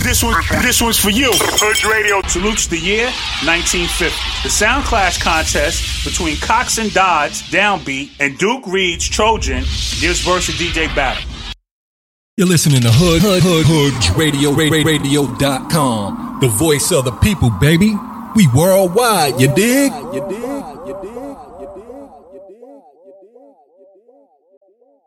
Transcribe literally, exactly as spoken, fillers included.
This one, this one's for you. Hood Radio salutes the year nineteen fifty. The Sound Clash contest between Cox and Dodds, Downbeat, and Duke Reed's Trojan gives versus D J battle. You're listening to Hood, Hood, Hood, Hood Radio, radio dot com. The voice of the people, baby. We worldwide, you dig? You dig?